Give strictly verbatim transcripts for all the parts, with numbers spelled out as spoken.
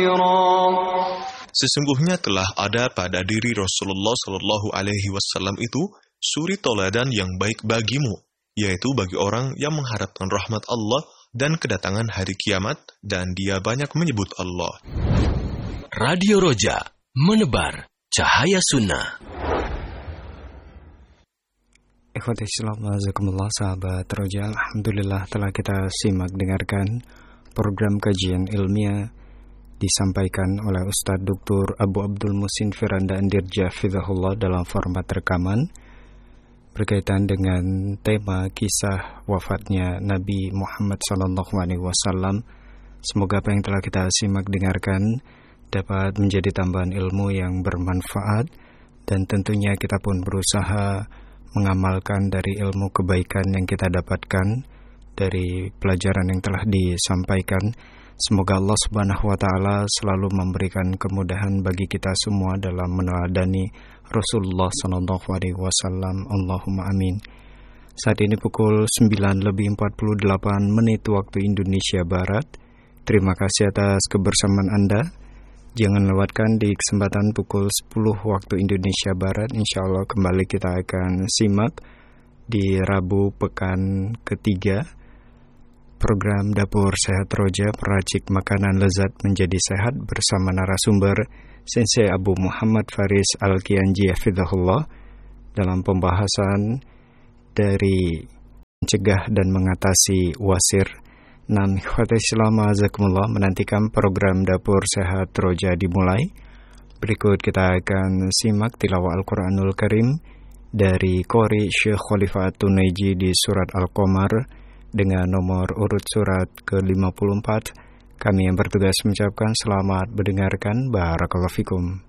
Sesungguhnya telah ada pada diri Rasulullah Shallallahu Alaihi Wasallam itu suri toladan yang baik bagimu, yaitu bagi orang yang mengharapkan rahmat Allah dan kedatangan hari kiamat, dan dia banyak menyebut Allah. Radio Roja, menebar cahaya sunnah. Ikhwati Islam, azakumullah sahabat Roja, alhamdulillah telah kita simak dengarkan program kajian ilmiah disampaikan oleh Ustadz Doktor Abu Abdul Muhsin Firanda Andirja Fidhahullah dalam format rekaman berkaitan dengan tema kisah wafatnya Nabi Muhammad sallallahu alaihi wasallam. Semoga apa yang telah kita simak dengarkan dapat menjadi tambahan ilmu yang bermanfaat, dan tentunya kita pun berusaha mengamalkan dari ilmu kebaikan yang kita dapatkan dari pelajaran yang telah disampaikan. Semoga Allah Subhanahu wa Ta'ala selalu memberikan kemudahan bagi kita semua dalam meneladani Rasulullah Sallallahu Alaihi Wasallam. Allahumma amin. Saat ini pukul sembilan lebih empat puluh delapan menit waktu Indonesia Barat. Terima kasih atas kebersamaan Anda. Jangan lewatkan di kesempatan pukul sepuluh waktu Indonesia Barat. Insya Allah kembali kita akan simak di Rabu pekan ketiga program Dapur Sehat Roja, peracik makanan lezat menjadi sehat bersama narasumber Sensei Abu Muhammad Faris Al-Kianji Hafidhahullah dalam pembahasan dari mencegah dan mengatasi wasir. Nam ikhwati Islam azakumullah, menantikan program Dapur Sehat Roja dimulai. Berikut kita akan simak tilawah Al-Quranul Karim dari Qori Syekh Khalifah At-Tunaiji di surat Al-Qamar dengan nomor urut surat ke lima puluh empat. Kami yang bertugas mengucapkan selamat mendengarkan. Barakallahu fikum.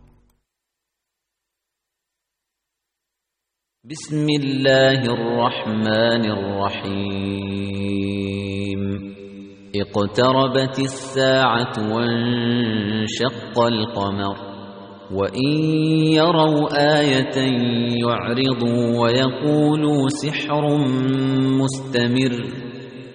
Bismillahirrahmanirrahim. Iqtarabatis sa'atu wanshaqqal qamar. وَإِنْ يَرَوْا آيَةً يُعْرِضُوا وَيَقُولُوا سِحْرٌ مُسْتَمِرٌّ